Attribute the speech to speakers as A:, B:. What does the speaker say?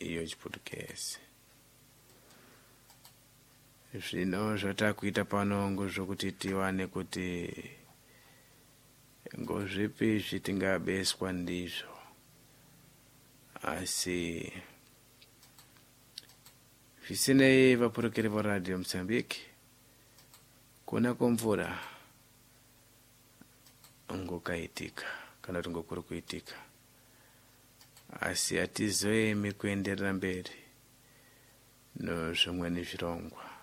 A: iyo chiputukezi. Zvino zvatakuita pano ngozvokuti tiwane kuti ngozvipi zvitingabeswa ndizvo, asi zvisinei vapurukiri varadio Mozambique, kuna komvura ngokaitika kana kuti ngokuri kuitika, asi hatizoemi kuenderera mberi nozvimweni zvirongwa.